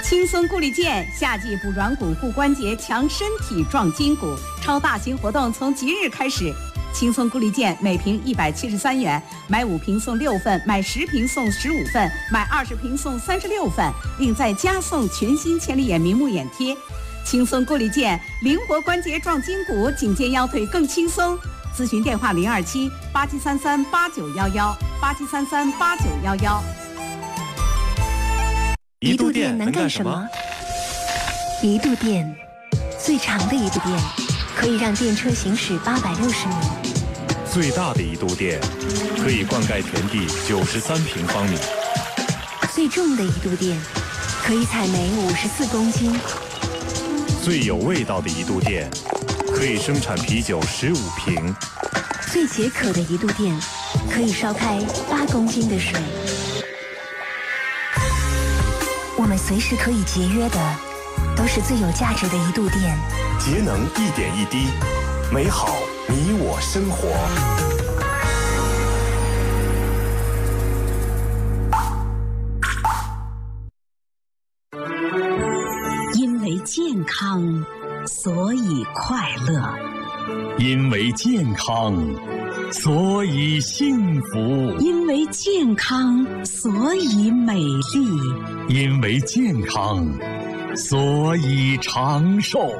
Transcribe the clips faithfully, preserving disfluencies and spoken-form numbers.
轻松固力健，夏季补软骨、固关节，强身体、壮筋骨。超大型活动从即日开始，轻松固力健每瓶一百七十三元，买五瓶送六份，买十瓶送十五份，买二十瓶送三十六份，另再加送全新千里眼明目眼贴。轻松固力健，灵活关节、壮筋骨，颈肩腰腿更轻松。咨询电话零二七八七三三八九幺幺八七三三八九幺幺。 一度电能干什么？ 一度电，最长的一度电可以让电车行驶八百六十米， 最大的一度电可以灌溉田地九十三平方米， 最重的一度电可以采煤五十四公斤， 最有味道的一度电可以生产啤酒十五瓶， 最解渴的一度电可以烧开八公斤的水。我们随时可以节约的，都是最有价值的一度电。 节能一点一滴，美好你我生活。 因为健康，所以快乐； 因为健康，所以幸福； 因为健康，所以美丽； 因为健康，所以长寿。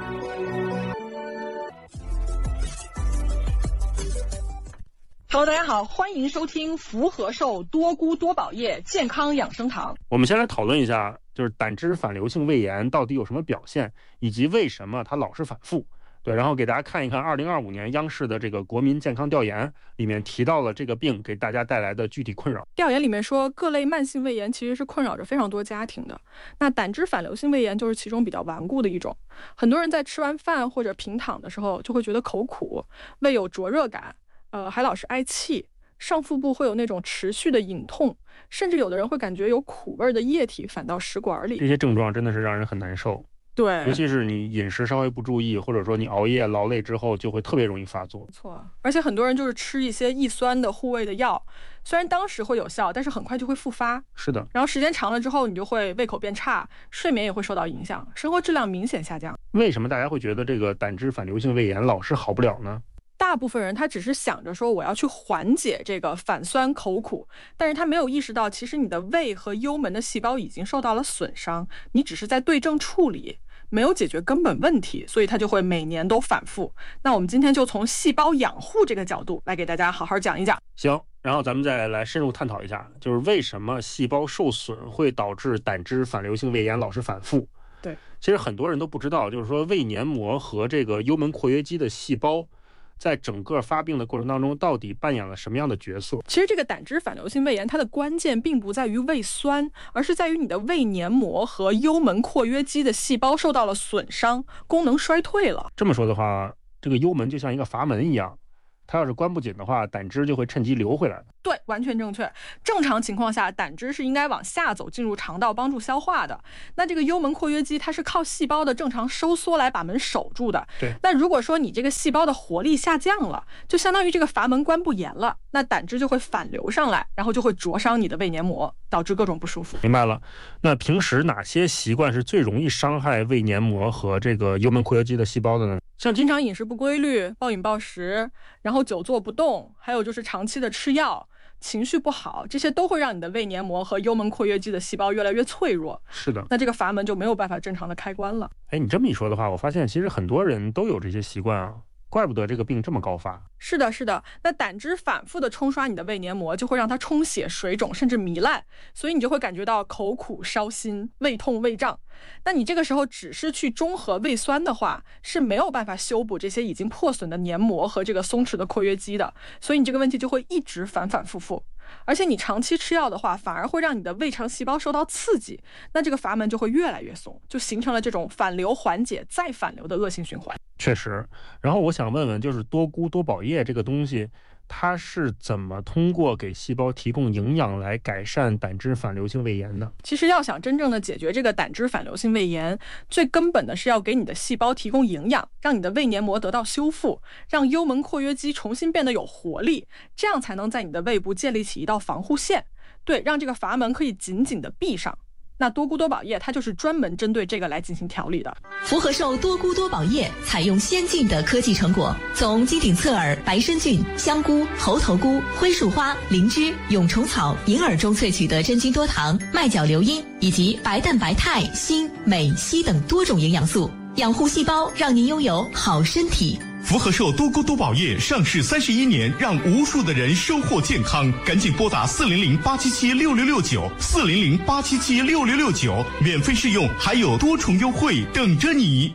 Hello， 大家好，欢迎收听福和寿多菇多宝叶健康养生堂。 我们先来讨论一下，就是胆汁反流性胃炎到底有什么表现，以及为什么它老是反复。对，然后给大家看一看二零二五年央视的这个国民健康调研里面提到了这个病给大家带来的具体困扰。 调研里面说，各类慢性胃炎其实是困扰着非常多家庭的。那胆汁反流性胃炎就是其中比较顽固的一种。很多人在吃完饭或者平躺的时候，就会觉得口苦，胃有灼热感，呃，还老是嗳气，上腹部会有那种持续的隐痛，甚至有的人会感觉有苦味的液体反到食管里。 这些症状真的是让人很难受。 对， 尤其是你饮食稍微不注意，或者说你熬夜劳累之后，就会特别容易发作。 没错，而且很多人就是吃一些抑酸的护胃的药，虽然当时会有效，但是很快就会复发。 是的， 然后时间长了之后，你就会胃口变差，睡眠也会受到影响，生活质量明显下降。 为什么大家会觉得这个胆汁反流性胃炎老是好不了呢？ 大部分人他只是想着说我要去缓解这个反酸口苦，但是他没有意识到，其实你的胃和幽门的细胞已经受到了损伤，你只是在对症处理，没有解决根本问题，所以它就会每年都反复。那我们今天就从细胞养护这个角度来给大家好好讲一讲。 行，然后咱们再来深入探讨一下，就是为什么细胞受损会导致胆汁反流性胃炎老是反复。 对， 其实很多人都不知道，就是说胃黏膜和这个幽门括约肌的细胞在整个发病的过程当中到底扮演了什么样的角色？ 其实这个胆汁反流性胃炎它的关键并不在于胃酸，而是在于你的胃黏膜和幽门括约肌的细胞受到了损伤，功能衰退了。 这么说的话，这个幽门就像一个阀门一样，它要是关不紧的话，胆汁就会趁机流回来。 对，完全正确。正常情况下，胆汁是应该往下走，进入肠道帮助消化的。那这个幽门括约肌它是靠细胞的正常收缩来把门守住的。 对。 那如果说你这个细胞的活力下降了，就相当于这个阀门关不严了，那胆汁就会反流上来，然后就会灼伤你的胃黏膜，导致各种不舒服。 明白了。那平时哪些习惯是最容易伤害胃黏膜和这个幽门括约肌的细胞的呢？ 像经常饮食不规律、暴饮暴食，然后久坐不动，还有就是长期的吃药、情绪不好，这些都会让你的胃黏膜和幽门括约肌的细胞越来越脆弱。 是的， 那这个阀门就没有办法正常的开关了。 哎，你这么一说的话，我发现其实很多人都有这些习惯啊，怪不得这个病这么高发。 是的，是的。那胆汁反复的冲刷你的胃黏膜，就会让它充血、水肿，甚至糜烂，所以你就会感觉到口苦、烧心、胃痛、胃胀。那你这个时候只是去中和胃酸的话，是没有办法修补这些已经破损的黏膜和这个松弛的括约肌的，所以你这个问题就会一直反反复复。而且你长期吃药的话，反而会让你的胃肠细胞受到刺激，那这个阀门就会越来越松，就形成了这种反流缓解再反流的恶性循环。 确实。然后我想问问，就是多菇多宝叶这个东西，它是怎么通过给细胞提供营养来改善胆汁反流性胃炎的？ 其实要想真正的解决这个胆汁反流性胃炎，最根本的是要给你的细胞提供营养，让你的胃黏膜得到修复，让幽门括约肌重新变得有活力，这样才能在你的胃部建立起一道防护线，对，让这个阀门可以紧紧的闭上。 那多菇多宝液它就是专门针对这个来进行调理的。 福和寿多菇多宝液采用先进的科技成果，从金顶侧耳、白参菌、香菇、猴头菇、灰树花、灵芝、蛹虫草、银耳中萃取的真菌多糖、麦角硫因以及白蛋白肽、锌、镁、硒等多种营养素，养护细胞，让您拥有好身体。 福和寿多菇多宝液上市三十一年，让无数的人收获健康。赶紧拨打四零零八七七六六六九四零零八七七六六六九，免费试用，还有多重优惠等着你。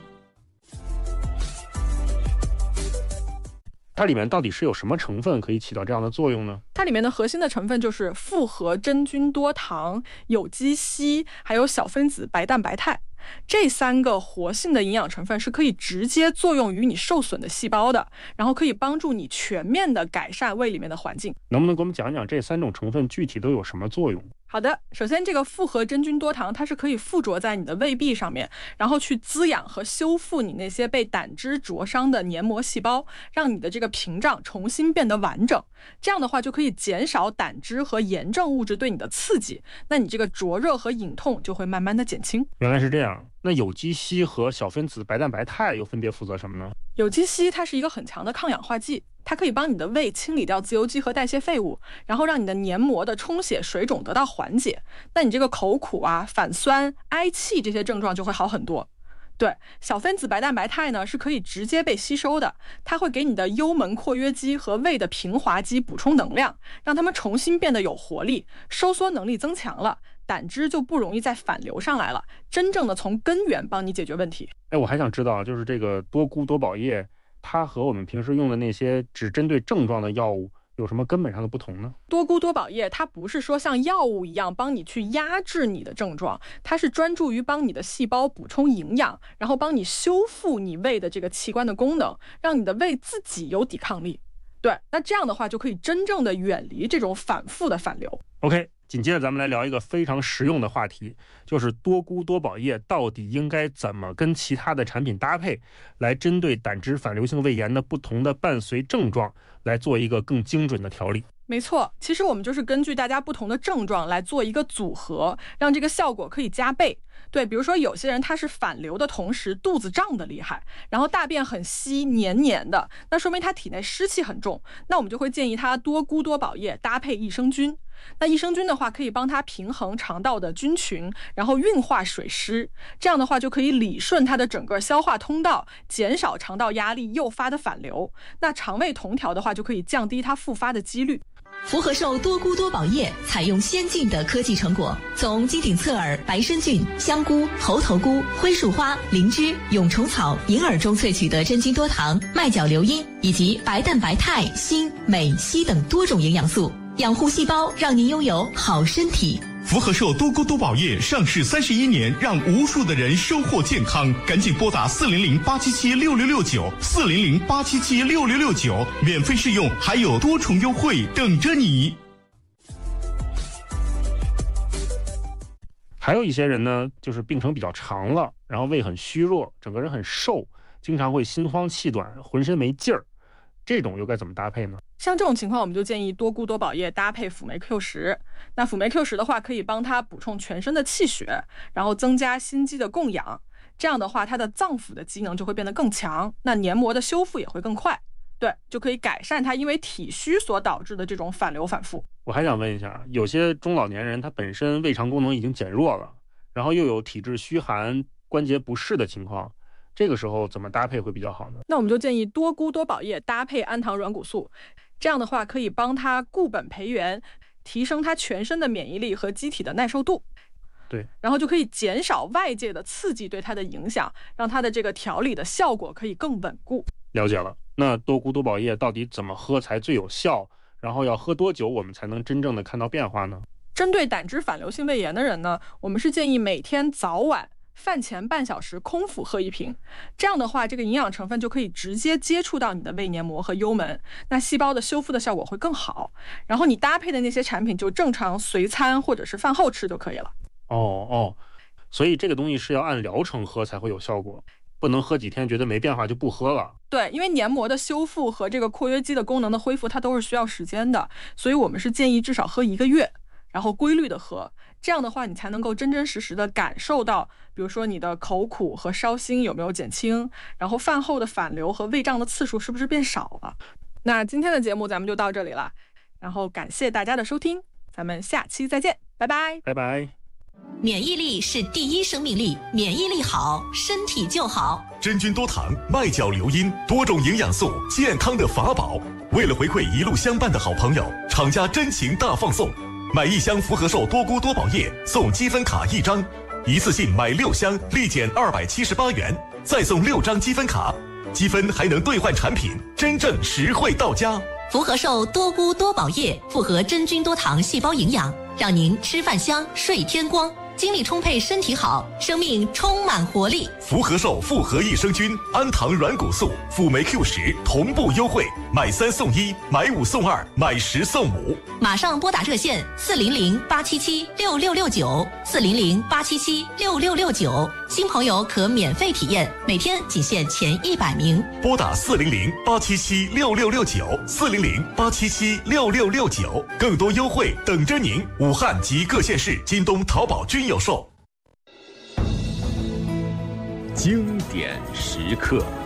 它里面到底是有什么成分可以起到这样的作用呢？ 它里面的核心的成分就是复合真菌多糖、有机硒，还有小分子白蛋白肽。这三个活性的营养成分是可以直接作用于你受损的细胞的，然后可以帮助你全面的改善胃里面的环境。 能不能给我们讲讲这三种成分具体都有什么作用？ 好的，首先这个复合真菌多糖它是可以附着在你的胃壁上面，然后去滋养和修复你那些被胆汁灼伤的黏膜细胞，让你的这个屏障重新变得完整。这样的话就可以减少胆汁和炎症物质对你的刺激，那你这个灼热和隐痛就会慢慢的减轻。 原来是这样。那有机硒和小分子白蛋白肽又分别负责什么呢？ 有机硒它是一个很强的抗氧化剂，它可以帮你的胃清理掉自由基和代谢废物，然后让你的黏膜的充血水肿得到缓解。那你这个口苦啊、反酸、嗳气这些症状就会好很多。对，小分子白蛋白肽呢是可以直接被吸收的，它会给你的幽门括约肌和胃的平滑肌补充能量，让它们重新变得有活力，收缩能力增强了，胆汁就不容易再反流上来了，真正的从根源帮你解决问题。 哎，我还想知道，就是这个多菇多宝液，它和我们平时用的那些只针对症状的药物有什么根本上的不同呢？ 多菇多宝液它不是说像药物一样帮你去压制你的症状，它是专注于帮你的细胞补充营养，然后帮你修复你胃的这个器官的功能，让你的胃自己有抵抗力。对，那这样的话就可以真正的远离这种反复的反流。 OK， 紧接着咱们来聊一个非常实用的话题，就是多菇多宝液到底应该怎么跟其他的产品搭配，来针对胆汁反流性胃炎的不同的伴随症状来做一个更精准的调理。 没错，其实我们就是根据大家不同的症状来做一个组合，让这个效果可以加倍。对，比如说有些人他是反流的同时肚子胀得厉害，然后大便很稀黏黏的，那说明他体内湿气很重，那我们就会建议他多菇多宝液搭配益生菌。那益生菌的话可以帮他平衡肠道的菌群，然后运化水湿，这样的话就可以理顺他的整个消化通道，减少肠道压力诱发的反流。那肠胃同调的话就可以降低它复发的几率。 福和寿多菇多宝液采用先进的科技成果，从金顶侧耳、白参菌、香菇、猴头菇、灰树花、灵芝、蛹虫草、银耳中萃取的真菌多糖、麦角硫因以及白蛋白肽、锌、镁、硒等多种营养素，养护细胞，让您拥有好身体。 福和寿多菇多宝液上市三十一年，让无数的人收获健康。赶紧拨打四零零八七七六六六九四零零八七七六六六九，免费试用，还有多重优惠等着你。 还有一些人呢，就是病程比较长了，然后胃很虚弱，整个人很瘦，经常会心慌气短，浑身没劲儿，这种又该怎么搭配呢？ 像这种情况，我们就建议多菇多宝液搭配辅酶 Q 十。那辅酶 Q 十的话，可以帮它补充全身的气血，然后增加心肌的供氧。这样的话，它的脏腑的机能就会变得更强，那黏膜的修复也会更快。对，就可以改善它因为体虚所导致的这种反流反复。 我还想问一下，有些中老年人他本身胃肠功能已经减弱了，然后又有体质虚寒、关节不适的情况，这个时候怎么搭配会比较好呢？ 那我们就建议多菇多宝液搭配氨糖软骨素，这样的话可以帮它固本培元，提升它全身的免疫力和机体的耐受度。 对， 然后就可以减少外界的刺激对它的影响，让它的这个调理的效果可以更稳固。 了解了，那多菇多宝液到底怎么喝才最有效？然后要喝多久我们才能真正的看到变化呢？ 针对胆汁反流性胃炎的人呢，我们是建议每天早晚饭前半小时空腹喝一瓶，这样的话这个营养成分就可以直接接触到你的胃黏膜和幽门，那细胞的修复的效果会更好。然后你搭配的那些产品就正常随餐或者是饭后吃就可以了。 哦哦，所以这个东西是要按疗程喝才会有效果，不能喝几天觉得没变化就不喝了。 对，因为黏膜的修复和这个括约肌的功能的恢复它都是需要时间的，所以我们是建议至少喝一个月， 然后规律的喝，这样的话你才能够真真实实的感受到，比如说你的口苦和烧心有没有减轻，然后饭后的反流和胃胀的次数是不是变少了。那今天的节目咱们就到这里了，然后感谢大家的收听，咱们下期再见，拜拜， 拜拜。 免疫力是第一生命力，免疫力好，身体就好。 真菌多糖、麦角硫因，多种营养素，健康的法宝。为了回馈一路相伴的好朋友，厂家真情大放送，买一箱福和寿多菇多宝液送积分卡一张，一次性买六箱立减二百七十八元，再送六张积分卡，积分还能兑换产品，真正实惠到家。 福和寿多菇多宝液复合真菌多糖细胞营养，让您吃饭香，睡天光，精力充沛，身体好，生命充满活力。 福和寿复合益生菌、氨糖软骨素、辅酶 Q 十同步优惠，买三送一，买五送二，买十送五。 马上拨打热线四零零八七七六六六九，四零零八七七六六六九，新朋友可免费体验，每天仅限前一百名。 拨打四零零八七七六六六九，四零零八七七六六六九，更多优惠等着您。武汉及各县市京东、淘宝均有售。 经典时刻。